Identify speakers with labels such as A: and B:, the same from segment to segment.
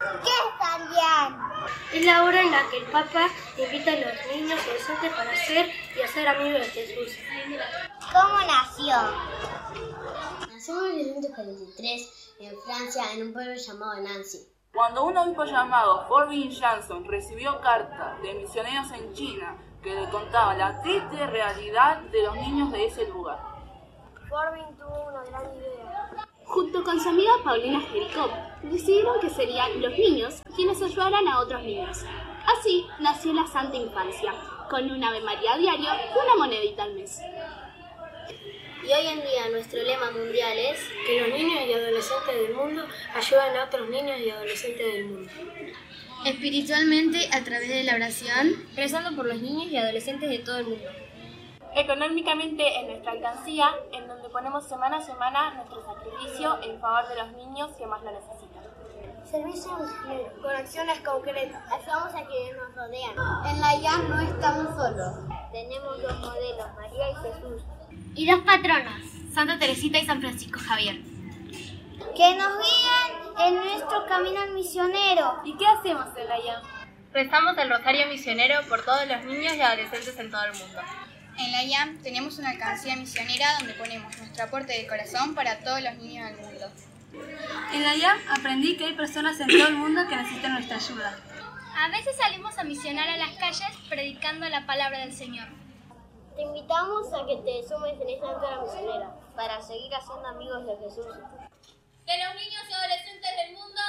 A: ¿Qué es Alián?
B: Es la hora en la que el Papa invita a los niños y adolescentes para ser y hacer amigos de Jesús.
A: ¿Cómo nació?
C: Nació en 1943 en Francia, en un pueblo llamado Nancy.
D: Cuando un obispo llamado Forbin Jansson recibió cartas de misioneros en China que le contaban la triste realidad de los niños de ese lugar.
B: Forbin tuvo una gran idea.
E: Junto con su amiga Paulina Jericó, decidieron que serían los niños quienes ayudaran a otros niños. Así nació la Santa Infancia, con un Ave María diario y una monedita al mes.
B: Y hoy en día nuestro lema mundial es que los niños y adolescentes del mundo ayuden a otros niños y adolescentes del mundo.
F: Espiritualmente, a través de la oración,
B: Rezando por los niños y adolescentes de todo el mundo.
G: Económicamente en nuestra alcancía, en donde ponemos semana a semana nuestro sacrificio en favor de los niños que más lo necesitan.
B: Servicio misionero, con acciones concretas.
A: Ayudamos a quienes nos rodean.
C: En la IAM no estamos solos.
A: Tenemos dos modelos, María y Jesús.
F: y dos patronos, Santa Teresita y San Francisco Javier,
A: Que nos guían en nuestro camino misionero.
G: ¿Y qué hacemos en la IAM?
H: Rezamos el Rosario Misionero por todos los niños y adolescentes en todo el mundo.
F: En la IAM tenemos una alcancía misionera donde ponemos nuestro aporte de corazón para todos los niños del mundo.
G: En la IAM aprendí que hay personas en todo el mundo que necesitan nuestra ayuda.
F: A veces salimos a misionar a las calles predicando la palabra del Señor.
A: Te invitamos a que te sumes en esta aventura misionera para seguir haciendo amigos de Jesús.
I: Que los niños y adolescentes del mundo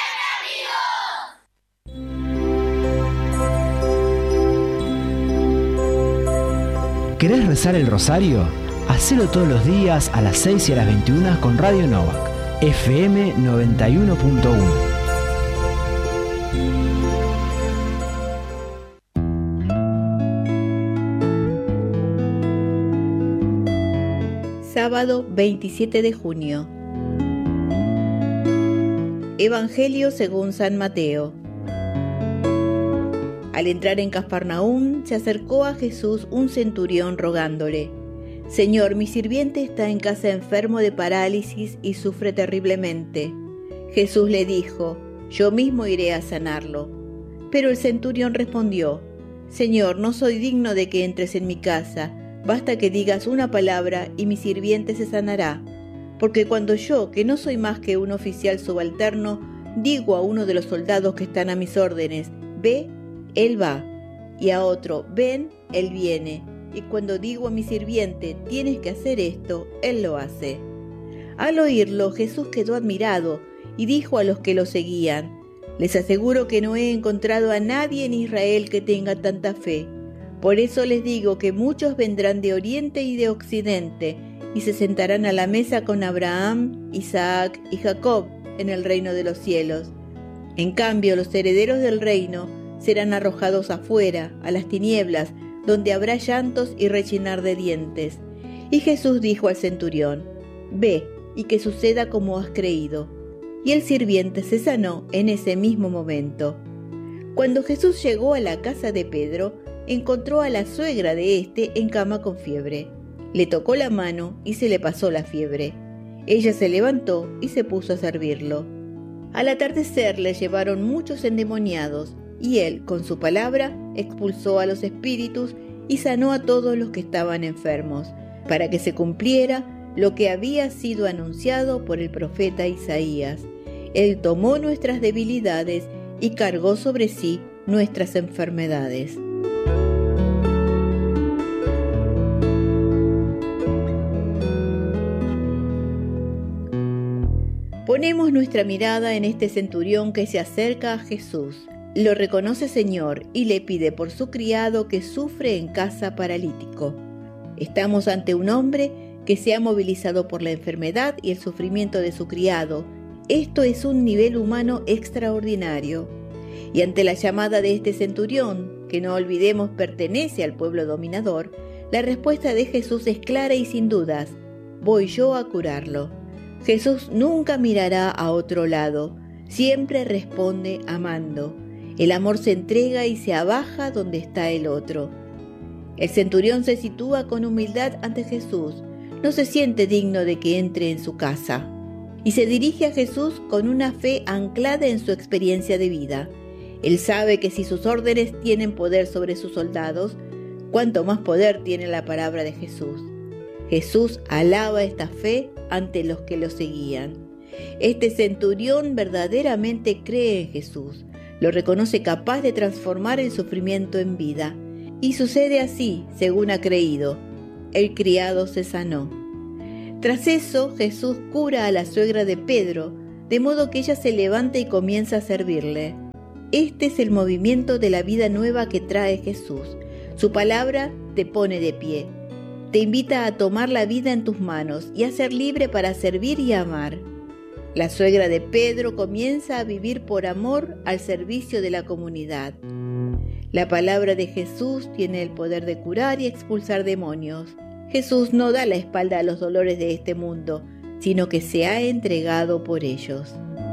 J: ¡sean amigos! ¿Querés rezar el rosario? Hacelo todos los días a las 6 y a las 21 con Radio Novak, FM 91.1.
K: Sábado 27 de junio. Evangelio según San Mateo. Al entrar en Cafarnaúm, se acercó a Jesús un centurión rogándole: Señor, mi sirviente está en casa enfermo de parálisis y sufre terriblemente. Jesús le dijo: Yo mismo iré a sanarlo. Pero el centurión respondió: Señor, no soy digno de que entres en mi casa. Basta que digas una palabra y mi sirviente se sanará. Porque cuando yo, que no soy más que un oficial subalterno, digo a uno de los soldados que están a mis órdenes: ve, él va, y a otro: ven, él viene. Y cuando digo a mi sirviente: tienes que hacer esto, él lo hace. Al oírlo, Jesús quedó admirado y dijo a los que lo seguían: les aseguro que no he encontrado a nadie en Israel que tenga tanta fe. Por eso les digo que muchos vendrán de oriente y de occidente y se sentarán a la mesa con Abraham, Isaac y Jacob en el reino de los cielos. En cambio, los herederos del reino serán arrojados afuera, a las tinieblas, donde habrá llantos y rechinar de dientes. Y Jesús dijo al centurión: ve, y que suceda como has creído. Y el sirviente se sanó en ese mismo momento. Cuando Jesús llegó a la casa de Pedro, encontró a la suegra de éste en cama con fiebre. Le tocó la mano y se le pasó la fiebre. Ella se levantó y se puso a servirlo. Al atardecer le llevaron muchos endemoniados, y él, con su palabra, expulsó a los espíritus y sanó a todos los que estaban enfermos, para que se cumpliera lo que había sido anunciado por el profeta Isaías. Él tomó nuestras debilidades y cargó sobre sí nuestras enfermedades. Ponemos nuestra mirada en este centurión que se acerca a Jesús. Lo reconoce Señor y le pide por su criado que sufre en casa paralítico. Estamos ante un hombre que se ha movilizado por la enfermedad y el sufrimiento de su criado. Esto es un nivel humano extraordinario. Y ante la llamada de este centurión, que no olvidemos pertenece al pueblo dominador, la respuesta de Jesús es clara y sin dudas: voy yo a curarlo. Jesús nunca mirará a otro lado, siempre responde amando. El amor se entrega y se abaja donde está el otro. El centurión se sitúa con humildad ante Jesús, no se siente digno de que entre en su casa. y se dirige a Jesús con una fe anclada en su experiencia de vida. Él sabe que si sus órdenes tienen poder sobre sus soldados, cuánto más poder tiene la palabra de Jesús. Jesús alaba esta fe ante los que lo seguían. Este centurión verdaderamente cree en Jesús, lo reconoce capaz de transformar el sufrimiento en vida. Y sucede así, según ha creído. El criado se sanó. Tras eso, Jesús cura a la suegra de Pedro, de modo que ella se levanta y comienza a servirle. Este es el movimiento de la vida nueva que trae Jesús. Su palabra te pone de pie. Te invita a tomar la vida en tus manos y a ser libre para servir y amar. La suegra de Pedro comienza a vivir por amor al servicio de la comunidad. La palabra de Jesús tiene el poder de curar y expulsar demonios. Jesús no da la espalda a los dolores de este mundo, sino que se ha entregado por ellos.